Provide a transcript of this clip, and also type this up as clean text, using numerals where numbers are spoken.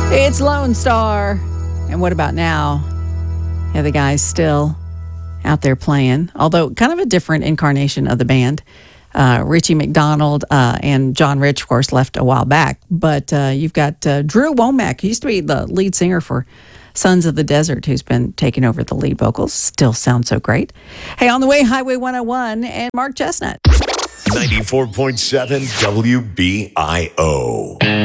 It's Lone Star. And what about now? Yeah, the guy's still out there playing, although kind of a different incarnation of the band. Richie McDonald and John Rich, of course, left a while back. But you've got Drew Womack, who used to be the lead singer for Sons of the Desert, who's been taking over the lead vocals. Still sounds so great. Hey, on the way, Highway 101 and Mark Chestnut. 94.7 WBIO.